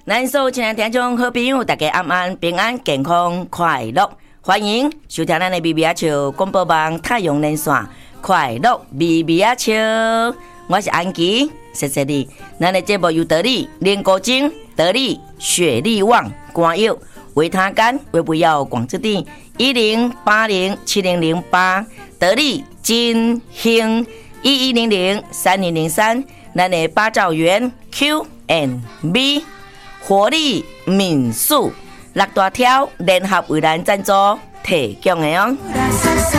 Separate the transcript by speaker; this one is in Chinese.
Speaker 1: 咱所有亲爱听众好朋友，大家晚安，平安健康快乐，欢迎收听咱的咪咪啊笑广播网太阳连线，快乐咪咪啊笑，我是安琪，谢谢你。咱的节目由得力、莲果精、得力、雪力旺、光药、维他甘、维不药、广之地10807008，得力金兴11003003，咱的八兆元 Q&B。活力民宿6大条联合为咱赞助提供的哦。